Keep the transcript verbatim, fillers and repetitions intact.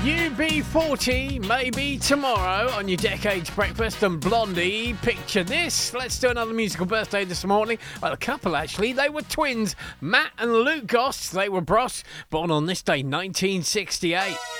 U B forty, maybe tomorrow on your Decades Breakfast and Blondie. Picture this. Let's do another musical birthday this morning. Well, a couple actually. They were twins, Matt and Luke Goss. They were Bros, born on this day, nineteen sixty-eight.